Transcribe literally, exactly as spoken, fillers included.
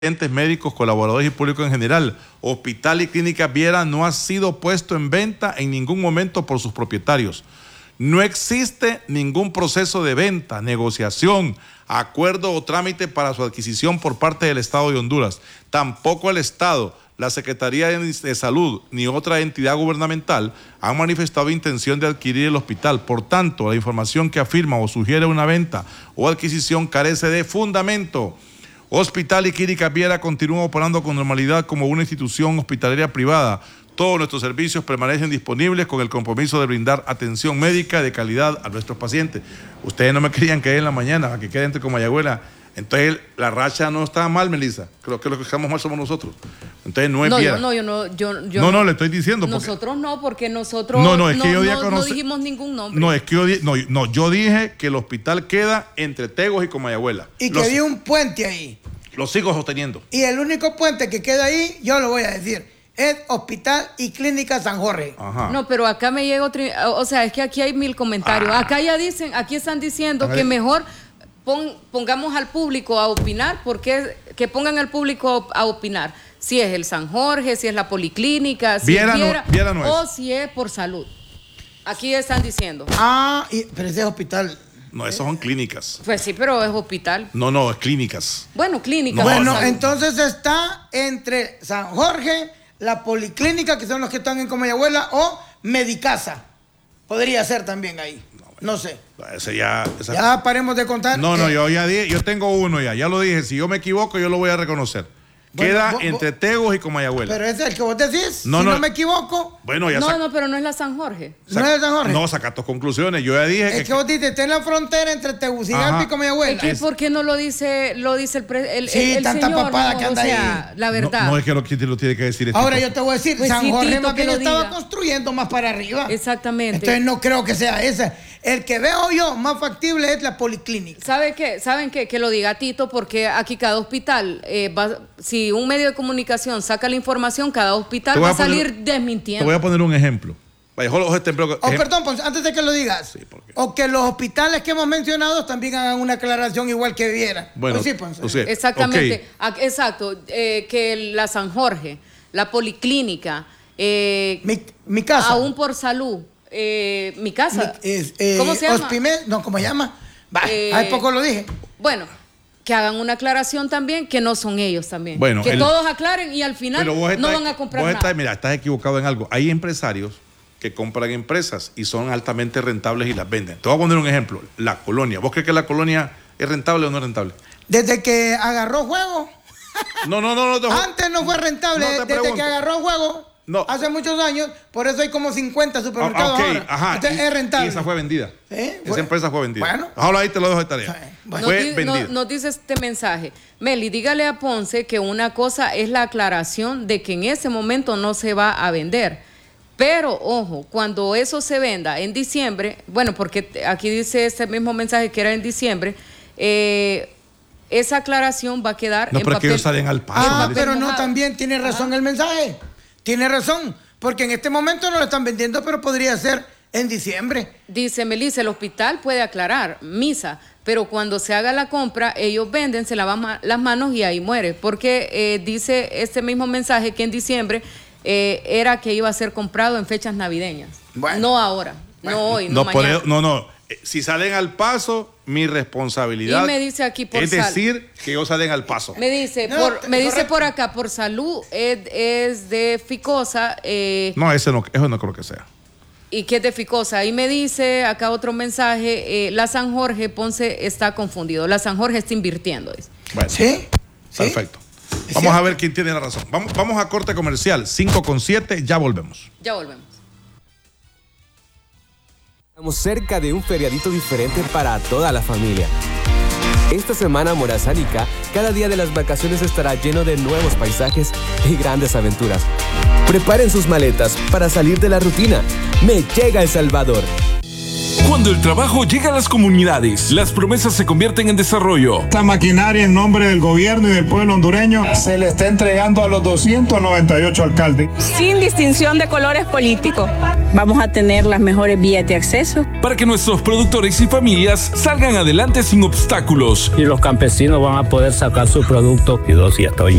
médicos, colaboradores y público en general. Hospital y Clínica Viera no ha sido puesto en venta en ningún momento por sus propietarios. No existe ningún proceso de venta, negociación, acuerdo o trámite para su adquisición por parte del Estado de Honduras. Tampoco el Estado, la Secretaría de Salud ni otra entidad gubernamental han manifestado intención de adquirir el hospital. Por tanto, la información que afirma o sugiere una venta o adquisición carece de fundamento. Hospital y Clínica Viera continúa operando con normalidad como una institución hospitalaria privada. Todos nuestros servicios permanecen disponibles con el compromiso de brindar atención médica de calidad a nuestros pacientes. Ustedes no me querían caer en la mañana, para que quede entre Comayagüela. Entonces, la racha no está mal, Melissa. Creo que los que estamos mal somos nosotros. Entonces, no es no, Viera. Yo, no, yo no, yo, yo no, no, le estoy diciendo. Porque... Nosotros no, porque nosotros no, no, es que no, yo dije no, conocer... no dijimos ningún nombre. No, es que yo, no, no, yo dije que el hospital queda entre Tegos y Comayagüela. Y que los... había un puente ahí. Lo sigo sosteniendo. Y el único puente que queda ahí, yo lo voy a decir, es Hospital y Clínica San Jorge. Ajá. No, pero acá me llega otro, o sea, es que aquí hay mil comentarios. Ah. Acá ya dicen, aquí están diciendo que mejor pon, pongamos al público a opinar, porque que pongan al público a opinar. Si es el San Jorge, si es la Policlínica, si Viera es Viera, no, Viera no es. o si es por salud. Aquí están diciendo. Ah, y, pero ese es hospital. No, esas son clínicas. Pues sí, pero es hospital. No, no, es clínicas. Bueno, clínicas. No, bueno, no. entonces está entre San Jorge, la Policlínica, que son los que están en Comayagüela, o Medicasa. Podría ser también ahí. No, bueno, no sé. Ese ya, esa... Ya paremos de contar. No, no, eh, yo ya dije, yo tengo uno ya. Ya lo dije. Si yo me equivoco, yo lo voy a reconocer. Bueno, Queda vos, entre vos, Tegos y Comayagüela. Pero ese es el que vos decís. No, si no, no me equivoco. Bueno, ya No, sac... no, pero no es la San Jorge. ¿No es el San Jorge? No, saca tus conclusiones. Yo ya dije es que... Es que vos dices, está en la frontera entre Tegucigalpa y Comayagüela. Es que, ¿por qué no lo dice, lo dice el, pre, el, sí, el, el tanta señor? papada No, que anda o sea, ahí. la verdad. No, no es que lo, lo tiene que decir. Este Ahora tipo. yo te voy a decir, pues San sí, Jorge Tito, más bien que lo estaba diga. construyendo más para arriba. Exactamente. Entonces no creo que sea ese. El que veo yo más factible es la Policlínica. ¿Sabe qué? ¿Saben qué? Que lo diga Tito, porque aquí cada hospital, eh, va, si un medio de comunicación saca la información, cada hospital va a, a salir poner, desmintiendo. Te voy a poner un ejemplo. Vaya, este ejemplo oh, perdón, Ponce, antes de que lo digas. Sí, o que los hospitales que hemos mencionado también hagan una aclaración igual que Viera. Bueno, pues sí, Ponce. O sea, exactamente. Okay. Exacto. Eh, que la San Jorge, la Policlínica, eh, mi, mi casa. Aún por salud. Eh, mi casa. Mi, es, eh, ¿Cómo se llama? Hospime, no, ¿cómo se llama? Va, eh, hace poco lo dije. Bueno, que hagan una aclaración también, que no son ellos también. Bueno, que el, todos aclaren y al final no estás, van a comprar vos nada. Estás, mira, estás equivocado en algo. Hay empresarios que compran empresas y son altamente rentables y las venden. Te voy a poner un ejemplo. La Colonia. ¿Vos crees que la Colonia es rentable o no es rentable? Desde que agarró juego. No, no, no. no te... Antes no fue rentable. No Desde pregunto. que agarró juego. No. Hace muchos años, por eso hay como cincuenta supermercados okay, ahora. Ajá. Entonces, y, es rentable. Y esa fue vendida. ¿Eh? Esa fue... empresa fue vendida. Bueno. Ahora ahí te lo dejo de tarea. Bueno. Fue nos, di, vendida. No, nos dice este mensaje. Meli, dígale a Ponce que una cosa es la aclaración de que en ese momento no se va a vender. Pero, ojo, cuando eso se venda en diciembre, bueno, porque aquí dice este mismo mensaje que era en diciembre, eh, esa aclaración va a quedar no, en pero papel. Que ellos salen al paso. Ah, pero no, también tiene razón ah. el mensaje. Tiene razón, porque en este momento no lo están vendiendo, pero podría ser en diciembre. Dice Melissa, el hospital puede aclarar, misa, pero cuando se haga la compra, ellos venden, se lavan las manos y ahí muere. Porque eh, dice este mismo mensaje que en diciembre eh, era que iba a ser comprado en fechas navideñas. Bueno. No ahora, bueno. no hoy, no, no mañana. Por, no, no. Si salen al paso, mi responsabilidad y me dice aquí por es sal. decir que ellos salen al paso. Me dice, no, por, me dice por acá, por salud, es, es de Ficosa. Eh, no, ese no, eso no creo que sea. ¿Y qué es de Ficosa? Y me dice acá otro mensaje, eh, la San Jorge, Ponce está confundido. La San Jorge está invirtiendo. Dice. Bueno, ¿sí? Perfecto. ¿Sí? Vamos a ver quién tiene la razón. Vamos, vamos a corte comercial, cinco con siete, ya volvemos. Ya volvemos. Estamos cerca de un feriadito diferente para toda la familia. Esta semana Morazánica, cada día de las vacaciones estará lleno de nuevos paisajes y grandes aventuras. Preparen sus maletas para salir de la rutina. Me llega El Salvador. Cuando el trabajo llega a las comunidades, las promesas se convierten en desarrollo. Esta maquinaria en nombre del gobierno y del pueblo hondureño se le está entregando a los doscientos noventa y ocho alcaldes. Sin distinción de colores políticos. Vamos a tener las mejores vías de acceso. Para que nuestros productores y familias salgan adelante sin obstáculos. Y los campesinos van a poder sacar su producto. Y yo sí estoy